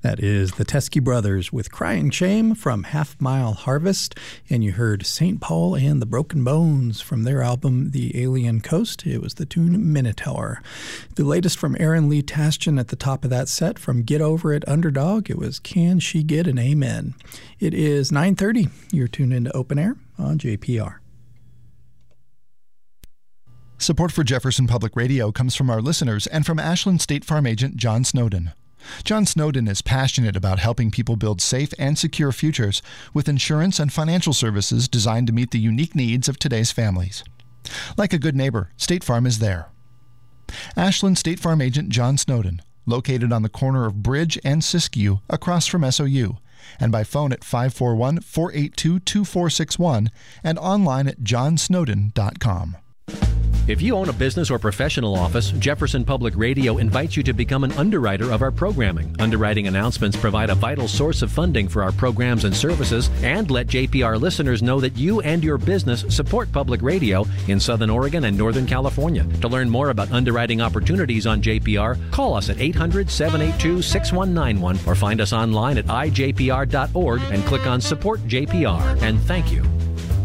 That is the Teskey Brothers with Crying Shame from Half Mile Harvest, and you heard St. Paul and the Broken Bones from their album The Alien Coast. It was the tune Minotaur. The latest from Aaron Lee Tasjan at the top of that set from Get Over It Underdog, it was Can She Get an Amen? It is 9:30. You're tuned into Open Air on JPR. Support for Jefferson Public Radio comes from our listeners and from Ashland State Farm agent John Snowden. John Snowden is passionate about helping people build safe and secure futures with insurance and financial services designed to meet the unique needs of today's families. Like a good neighbor, State Farm is there. Ashland State Farm agent John Snowden, located on the corner of Bridge and Siskiyou across from SOU, and by phone at 541-482-2461 and online at johnsnowden.com. If you own a business or professional office, Jefferson Public Radio invites you to become an underwriter of our programming. Underwriting announcements provide a vital source of funding for our programs and services and let JPR listeners know that you and your business support public radio in Southern Oregon and Northern California. To learn more about underwriting opportunities on JPR, call us at 800-782-6191 or find us online at ijpr.org and click on Support JPR. And thank you.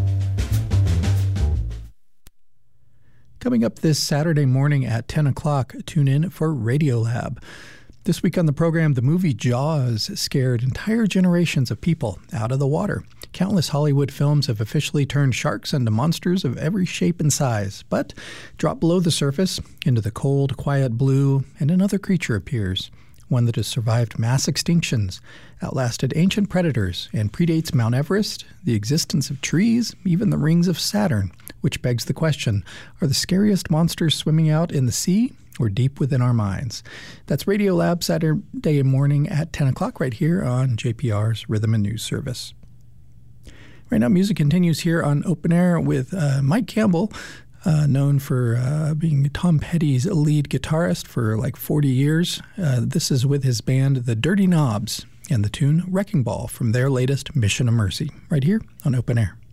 Coming up this Saturday morning at 10 o'clock, tune in for Radiolab. This week on the program, the movie Jaws scared entire generations of people out of the water. Countless Hollywood films have officially turned sharks into monsters of every shape and size. But drop below the surface, into the cold, quiet blue, and another creature appears. One that has survived mass extinctions, outlasted ancient predators, and predates Mount Everest, the existence of trees, even the rings of Saturn. Which begs the question, are the scariest monsters swimming out in the sea or deep within our minds? That's Radiolab Saturday morning at 10 o'clock right here on JPR's Rhythm and News Service. Right now, music continues here on Open Air with Mike Campbell, known for being Tom Petty's lead guitarist for like 40 years. This is with his band The Dirty Knobs and the tune Wrecking Ball from their latest Mission of Mercy right here on Open Air.